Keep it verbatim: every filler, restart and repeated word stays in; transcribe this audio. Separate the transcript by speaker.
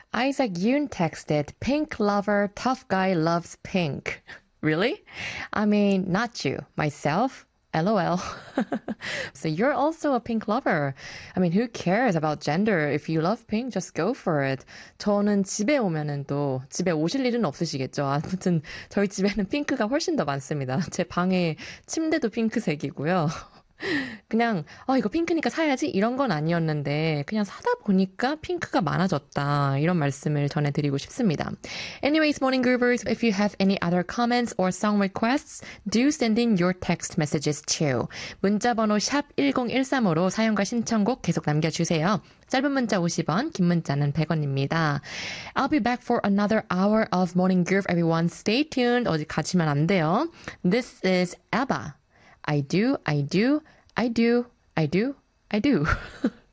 Speaker 1: Isaac Yoon texted, pink lover, tough guy loves pink. Really? I mean, not you, myself. LOL. So you're also a pink lover. I mean, who cares about gender? If you love pink, just go for it. 저는 집에 오면은 또 집에 오실 일은 없으시겠죠. 아무튼 저희 집에는 핑크가 훨씬 더 많습니다. 제 방에 침대도 핑크색이고요. 그냥 아 이거 핑크니까 사야지 이런 건 아니었는데 그냥 사다 보니까 핑크가 많아졌다 이런 말씀을 전해드리고 싶습니다. Anyways, morning groovers, if you have any other comments or song requests, do send in your text messages too. 문자번호 샵 일공일삼오로 사연과 신청곡 계속 남겨주세요. 짧은 문자 오십 원, 긴 문자는 백 원입니다. I'll be back for another hour of morning groove, everyone. Stay tuned. 어디 가시면 안 돼요. This is ABBA. I do, I do, I do, I do, I do.